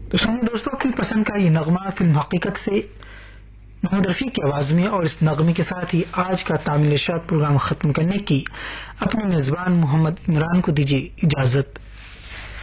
तो सुनिए दोस्तों, अपनी पसंद का ये नगमा फिल्म हकीकत से मोहम्मद रफी की आवाज में, और इस नगमे के साथ ही आज का तामिल इरशाद प्रोग्राम खत्म करने की अपने मेजबान मोहम्मद इमरान को दीजिए इजाजत।